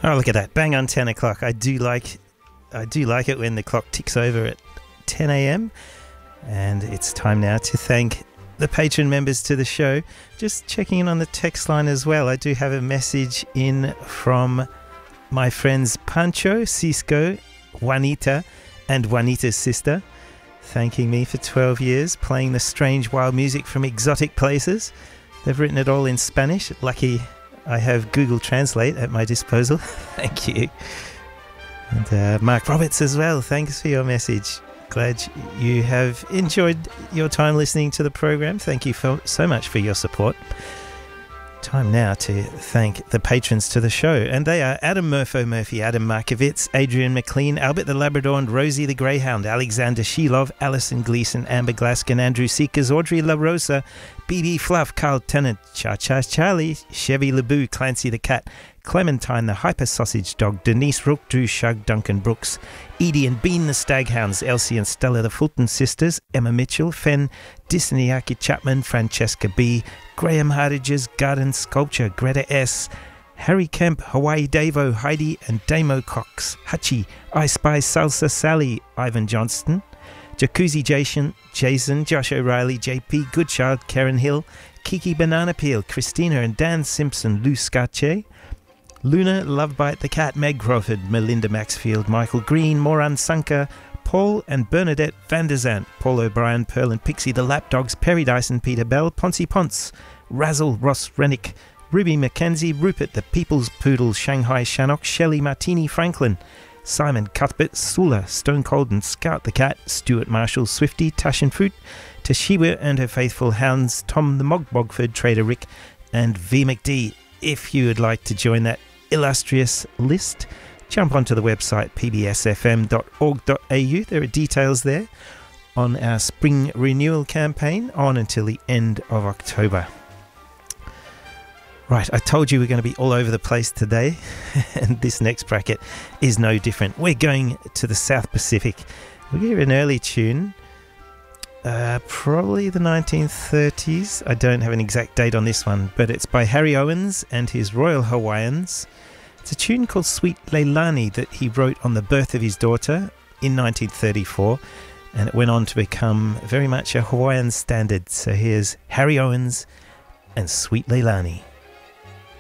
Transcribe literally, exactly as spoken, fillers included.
Oh, look at that. Bang on ten o'clock. I do like I do like it when the clock ticks over at ten a.m. And it's time now to thank the patron members to the show. Just checking in on the text line as well. I do have a message in from my friends Pancho, Cisco, Juanita, and Juanita's sister, thanking me for twelve years playing the strange wild music from exotic places. They've written it all in Spanish. Lucky I have Google Translate at my disposal. Thank you. And uh, Mark Roberts as well. Thanks for your message. Glad you have enjoyed your time listening to the program. Thank you for, so much for your support. Time now to thank the patrons to the show, and they are Adam Murpho Murphy, Adam Markovitz, Adrian McLean, Albert the Labrador and Rosie the Greyhound, Alexander Shilov, Alison Gleeson, Amber Glaskin, Andrew Seekers, Audrey La Rosa, B B Fluff, Carl Tennant, Cha Cha Charlie, Chevy Lebu, Clancy the Cat, Clementine the Hyper Sausage Dog, Denise Rook, Drew Shug, Duncan Brooks, Edie and Bean the Staghounds, Elsie and Stella the Fulton Sisters, Emma Mitchell, Fen, Disneyaki Chapman, Francesca B, Graham Hardages, Garden Sculpture, Greta S, Harry Kemp, Hawaii Davo, Heidi and Damo Cox, Hachi, I Spy Salsa Sally, Ivan Johnston, Jacuzzi Jason, Jason, Josh O'Reilly, J P Goodchild, Karen Hill, Kiki Banana Peel, Christina and Dan Simpson, Lou Scarche, Luna, Lovebite the Cat, Meg Crawford, Melinda Maxfield, Michael Green, Moran Sunker, Paul and Bernadette Vandezant, Paul O'Brien, Pearl and Pixie the Lapdogs, Perry Dyson, Peter Bell, Poncy Ponce, Razzle, Ross Rennick, Ruby Mackenzie, Rupert the People's Poodle, Shanghai Shannock, Shelley Martini Franklin, Simon Cuthbert, Sula, Stone Cold and Scout the Cat, Stuart Marshall, Swifty, Tash and Fruit, Toshiba and her faithful hounds, Tom the Mogbogford, Trader Rick and V McD. If you would like to join that illustrious list, jump onto the website p b s f m dot org dot a u. There are details there on our spring renewal campaign on until the end of October. Right, I told you we're going to be all over the place today, and this next bracket is no different. We're going to the South Pacific. We'll give an early tune, uh, probably the nineteen thirties. I don't have an exact date on this one, but it's by Harry Owens and his Royal Hawaiians. It's a tune called Sweet Leilani that he wrote on the birth of his daughter in nineteen thirty-four, and it went on to become very much a Hawaiian standard. So here's Harry Owens and Sweet Leilani.